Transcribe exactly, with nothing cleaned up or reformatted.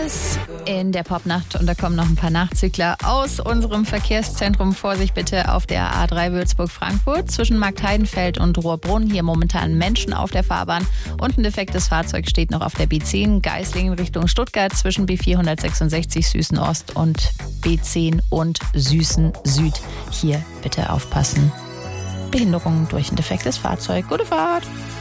Alice in der Popnacht und da kommen noch ein paar Nachzügler aus unserem Verkehrszentrum. Vorsicht bitte auf der A drei Würzburg-Frankfurt zwischen Marktheidenfeld und Rohrbrunn. Hier momentan Menschen auf der Fahrbahn und ein defektes Fahrzeug steht noch auf der B zehn Geislingen Richtung Stuttgart zwischen B vierhundertsechsundsechzig Süßen Ost und B zehn und Süßen Süd. Hier bitte aufpassen. Behinderungen durch ein defektes Fahrzeug. Gute Fahrt!